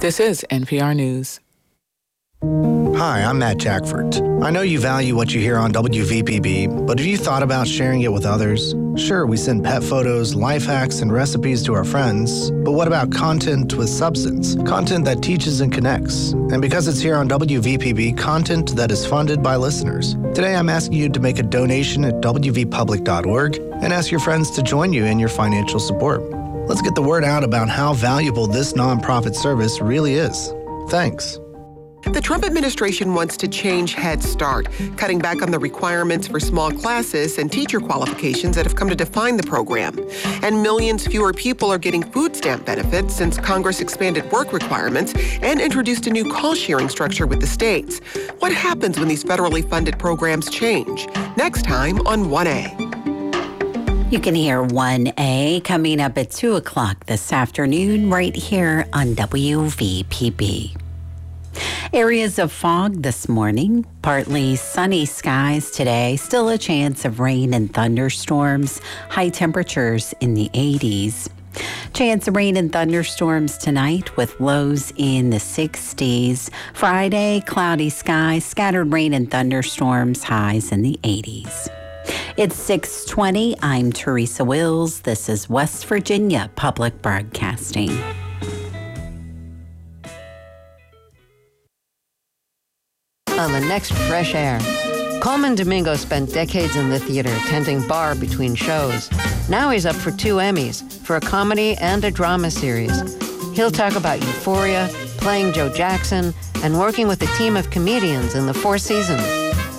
This is NPR News. Hi, I'm Matt Jackford. I know you value what you hear on WVPB, but have you thought about sharing it with others? Sure, we send pet photos, life hacks, and recipes to our friends, but what about content with substance? Content that teaches and connects. And because it's here on WVPB, content that is funded by listeners. Today, I'm asking you to make a donation at wvpublic.org and ask your friends to join you in your financial support. Let's get the word out about how valuable this nonprofit service really is. Thanks. The Trump administration wants to change Head Start, cutting back on the requirements for small classes and teacher qualifications that have come to define the program. And millions fewer people are getting food stamp benefits since Congress expanded work requirements and introduced a new call-sharing structure with the states. What happens when these federally funded programs change? Next time on 1A. You can hear 1A coming up at 2 o'clock this afternoon right here on WVPB. Areas of fog this morning, partly sunny skies today, still a chance of rain and thunderstorms, high temperatures in the 80s. Chance of rain and thunderstorms tonight with lows in the 60s. Friday, cloudy skies, scattered rain and thunderstorms, highs in the 80s. It's 6:20. I'm Teresa Wills. This is West Virginia Public Broadcasting. On the next Fresh Air. Coleman Domingo spent decades in the theater tending bar between shows. Now he's up for 2 Emmys for a comedy and a drama series. He'll talk about Euphoria, playing Joe Jackson, and working with a team of comedians in the Four Seasons.